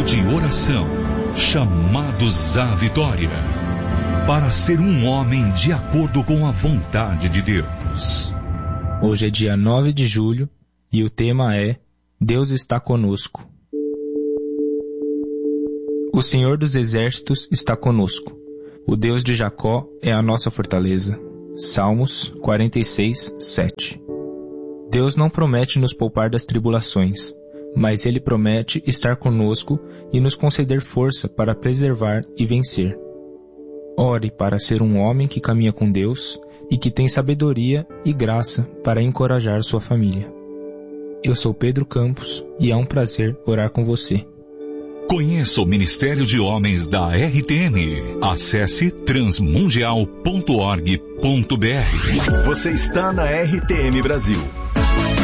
de oração, chamados à vitória, para ser um homem de acordo com a vontade de Deus. Hoje é dia 9 de julho e o tema é Deus está conosco. O Senhor dos Exércitos está conosco. O Deus de Jacó é a nossa fortaleza. Salmos 46, 7. Deus não promete nos poupar das tribulações, mas Ele promete estar conosco e nos conceder força para preservar e vencer. Ore para ser um homem que caminha com Deus e que tem sabedoria e graça para encorajar sua família. Eu sou Pedro Campos e é um prazer orar com você. Conheça o Ministério de Homens da RTM. Acesse transmundial.org.br. Você está na RTM Brasil.